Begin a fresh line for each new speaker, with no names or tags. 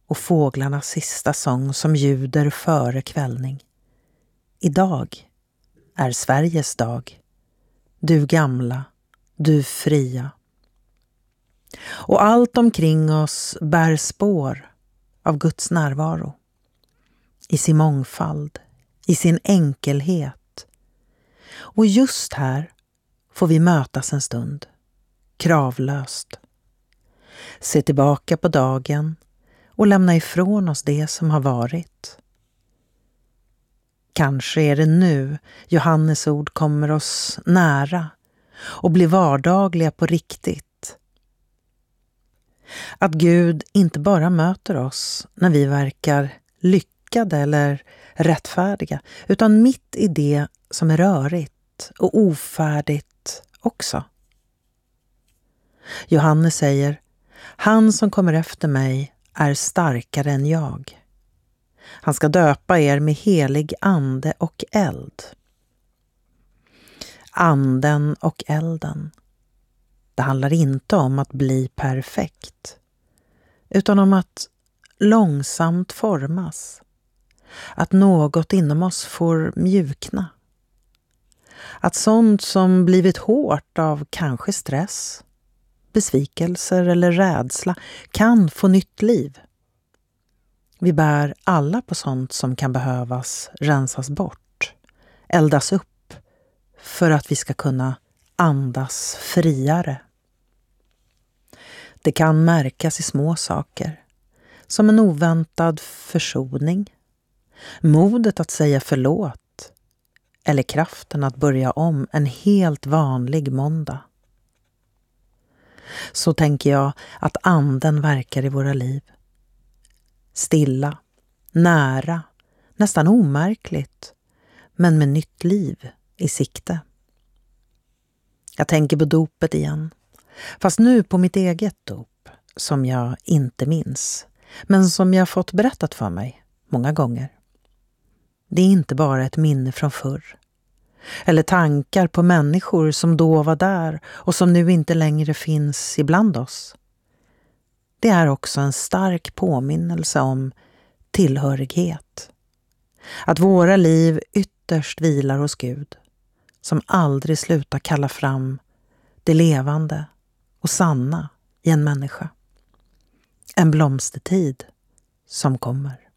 och fåglarnas sista sång som ljuder före kvällning. Idag är Sveriges dag, du gamla, du fria. Och allt omkring oss bär spår av Guds närvaro. I sin mångfald, i sin enkelhet. Och just här får vi mötas en stund, kravlöst. Se tillbaka på dagen och lämna ifrån oss det som har varit. Kanske är det nu Johannes ord kommer oss nära och blir vardagliga på riktigt. Att Gud inte bara möter oss när vi verkar lyckade eller rättfärdiga, utan mitt i det som är rörigt och ofärdigt också. Johannes säger: han som kommer efter mig är starkare än jag. Han ska döpa er med helig ande och eld. Anden och elden. Det handlar inte om att bli perfekt, utan om att långsamt formas. Att något inom oss får mjukna. Att sånt som blivit hårt av kanske stress, besvikelser eller rädsla kan få nytt liv. Vi bär alla på sånt som kan behövas rensas bort, eldas upp för att vi ska kunna andas friare. Det kan märkas i små saker, som en oväntad försoning, modet att säga förlåt eller kraften att börja om en helt vanlig måndag. Så tänker jag att anden verkar i våra liv. Stilla, nära, nästan omärkligt, men med nytt liv i sikte. Jag tänker på dopet igen, fast nu på mitt eget dop, som jag inte minns, men som jag fått berättat för mig många gånger. Det är inte bara ett minne från förr, eller tankar på människor som då var där och som nu inte längre finns ibland oss. Det är också en stark påminnelse om tillhörighet. Att våra liv ytterst vilar hos Gud, som aldrig slutar kalla fram det levande och sanna i en människa. En blomstertid som kommer.